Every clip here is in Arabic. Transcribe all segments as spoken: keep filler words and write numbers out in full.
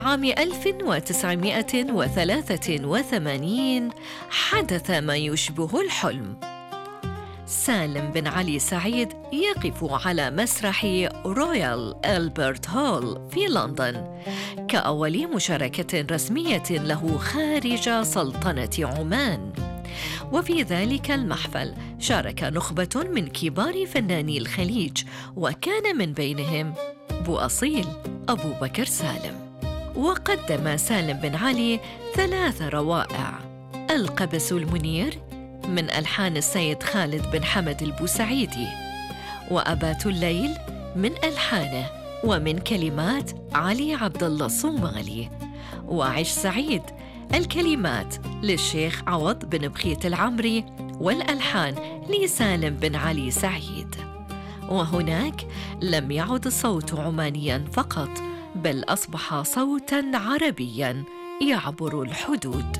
عام ألف وتسعمائة وثلاثة وثمانين حدث ما يشبه الحلم. سالم بن علي سعيد يقف على مسرح رويال ألبرت هول في لندن كأول مشاركة رسمية له خارج سلطنة عمان. وفي ذلك المحفل شارك نخبة من كبار فناني الخليج، وكان من بينهم بوأصيل أبو بكر سالم. وقدم سالم بن علي ثلاث روائع: القبس المنير من ألحان السيد خالد بن حمد البوسعيدي، وأبات الليل من ألحانه ومن كلمات علي عبد الله الصومالي، وعش سعيد الكلمات للشيخ عوض بن بخيت العمري والألحان لسالم بن علي سعيد. وهناك لم يعد الصوت عمانياً فقط، بل أصبح صوتاً عربياً يعبر الحدود.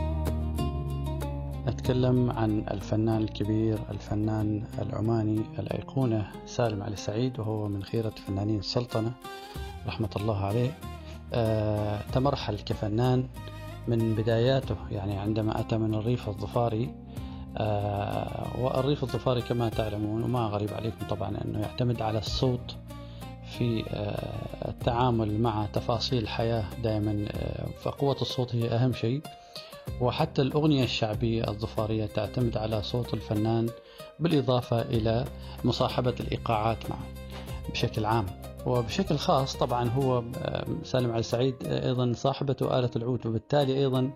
أتكلم عن الفنان الكبير، الفنان العماني الأيقونة سالم علي سعيد، وهو من خيرة فنانين السلطنة رحمة الله عليه. آه، تمرحل كفنان من بداياته، يعني عندما أتى من الريف الظفاري. آه، والريف الظفاري كما تعلمون وما غريب عليكم طبعا أنه يعتمد على الصوت في آه التعامل مع تفاصيل الحياة دائما. آه، فقوة الصوت هي أهم شيء، وحتى الأغنية الشعبية الظفارية تعتمد على صوت الفنان، بالإضافة إلى مصاحبة الإيقاعات معه بشكل عام. وبشكل خاص طبعا هو سالم علي سعيد أيضا صاحبته آلة العود، وبالتالي أيضا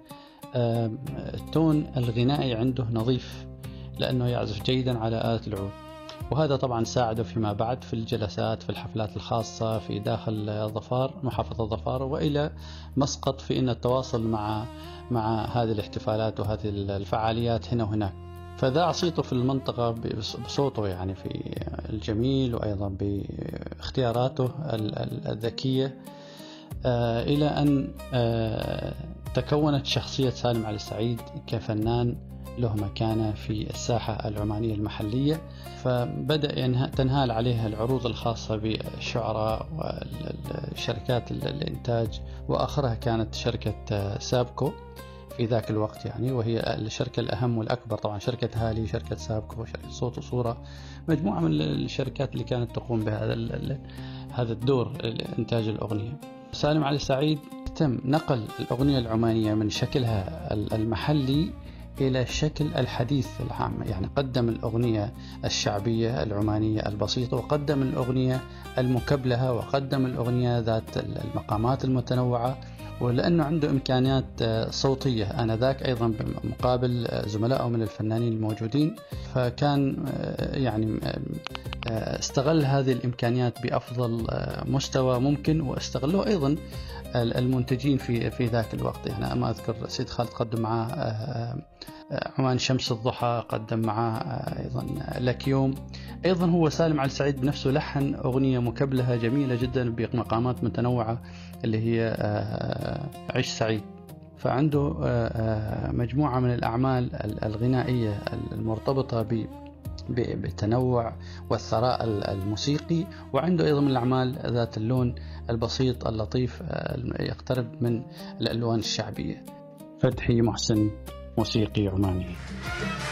التون الغنائي عنده نظيف لأنه يعزف جيدا على آلة العود، وهذا طبعا ساعده فيما بعد في الجلسات في الحفلات الخاصة في داخل ظفار، محافظة ظفار، وإلى مسقط في أن التواصل مع مع هذه الاحتفالات وهذه الفعاليات هنا وهناك. فذاع صيته في المنطقة بصوته يعني في الجميل، وأيضا باختياراته الذكية، إلى أن تكونت شخصية سالم علي سعيد كفنان له مكانة في الساحة العمانية المحلية. فبدأ تنهال عليها العروض الخاصة بالشعراء وشركات الإنتاج، وآخرها كانت شركة سابكو في ذاك الوقت يعني، وهي الشركة الأهم والأكبر طبعا، شركة هالي، شركة سابكو، وشركة صوت وصورة، مجموعة من الشركات اللي كانت تقوم بهذا هذا الدور إنتاج الأغنية. سالم علي سعيد تم نقل الأغنية العمانية من شكلها المحلي إلى الشكل الحديث العام، يعني قدم الأغنية الشعبية العمانية البسيطة، وقدم الأغنية المكبلة، وقدم الأغنية ذات المقامات المتنوعة، ولأنه عنده إمكانيات صوتية آنذاك أيضا مقابل زملائه من الفنانين الموجودين، فكان يعني استغل هذه الإمكانيات بأفضل مستوى ممكن، واستغلوه أيضا المنتجين في في ذاك الوقت. يعني أنا أذكر سيد خالد قدم معه عمان شمس الضحى، قدم معه أيضا لك يوم. أيضا هو سالم علي سعيد بنفسه لحن أغنية مكبلة جميلة جدا بمقامات متنوعة اللي هي عش سعيد. فعنده مجموعة من الأعمال الغنائية المرتبطة بالتنوع والثراء الموسيقي، وعنده أيضا من الأعمال ذات اللون البسيط اللطيف يقترب من الألوان الشعبية. فتحي محسن، موسيقي عماني.